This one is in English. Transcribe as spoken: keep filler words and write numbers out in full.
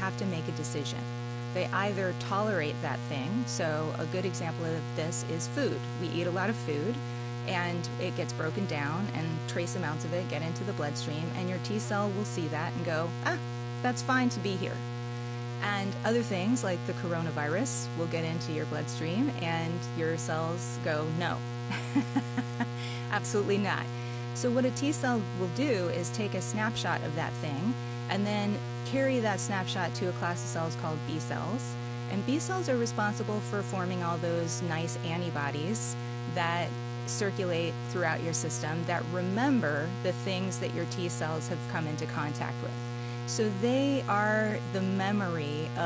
have to make a decision. They either tolerate that thing, so a good example of this is food. We eat a lot of food, and it gets broken down, and trace amounts of it get into the bloodstream, and your T cell will see that and go, ah, that's fine to be here. And other things like the coronavirus will get into your bloodstream, and your cells go, no, absolutely not. So what a T cell will do is take a snapshot of that thing and then carry that snapshot to a class of cells called B cells. And B cells are responsible for forming all those nice antibodies that circulate throughout your system that remember the things that your T cells have come into contact with. So they are the memory